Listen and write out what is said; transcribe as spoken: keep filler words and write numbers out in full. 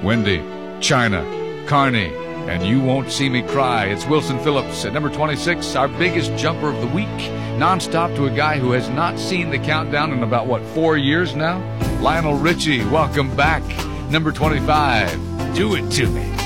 Wendy, China, Carney, and You Won't See Me Cry. It's Wilson Phillips at number twenty-six, our biggest jumper of the week, nonstop to a guy who has not seen the countdown in about, what, four years now? Lionel Richie, welcome back. Number twenty-five, Do It To Me.